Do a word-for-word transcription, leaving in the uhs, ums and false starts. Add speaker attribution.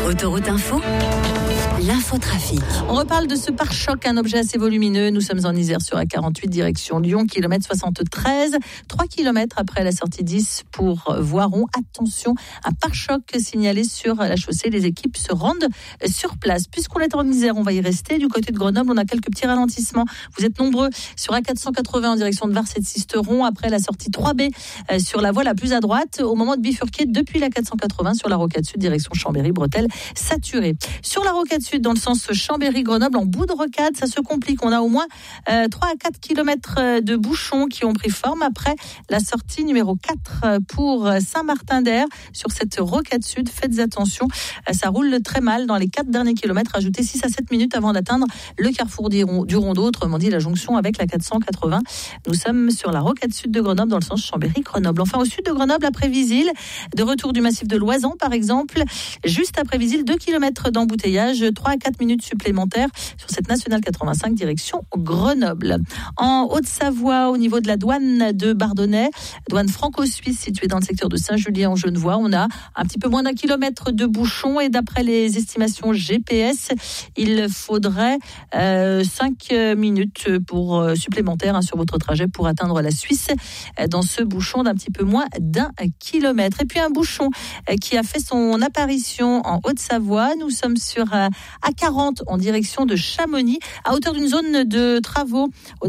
Speaker 1: Autoroute Info, l'infotrafic.
Speaker 2: On reparle de ce pare-choc, un objet assez volumineux. Nous sommes en Isère sur A quarante-huit, direction Lyon, kilomètre soixante-treize. trois kilomètres après la sortie dix pour Voiron. Attention, un pare-choc signalé sur la chaussée. Les équipes se rendent sur place. Puisqu'on est en Isère, on va y rester. Du côté de Grenoble, on a quelques petits ralentissements. Vous êtes nombreux sur A quatre cent quatre-vingts en direction de Vars et de Sisteron. Après la sortie trois B sur la voie la plus à droite, au moment de bifurquer depuis la quatre cent quatre-vingts sur la rocade sud, direction Chambéry-Bretelles, saturé. Sur la rocade sud, dans le sens Chambéry-Grenoble, en bout de rocade, ça se complique. On a au moins euh, trois à quatre kilomètres de bouchons qui ont pris forme après la sortie numéro quatre pour Saint-Martin-d'Air. Sur cette rocade sud, faites attention, ça roule très mal dans les quatre derniers kilomètres. Ajoutez six à sept minutes avant d'atteindre le carrefour du Rondeau, autrement dit la jonction avec la quatre cent quatre-vingts. Nous sommes sur la rocade sud de Grenoble, dans le sens Chambéry-Grenoble. Enfin, au sud de Grenoble, après Visil, de retour du massif de Loisan, par exemple, juste après Visil, deux kilomètres d'embouteillage, trois à quatre minutes supplémentaires sur cette nationale quatre-vingt-cinq direction Grenoble. En Haute-Savoie, au niveau de la douane de Bardonnay, douane franco-suisse située dans le secteur de Saint-Julien en Genevois, on a un petit peu moins d'un kilomètre de bouchons et d'après les estimations G P S, il faudrait euh, cinq minutes pour euh, supplémentaires hein, sur votre trajet pour atteindre la Suisse euh, dans ce bouchon d'un petit peu moins d'un kilomètre. Et puis un bouchon euh, qui a fait son apparition en Haute-Savoie. Nous sommes sur euh, A quarante en direction de Chamonix, à hauteur d'une zone de travaux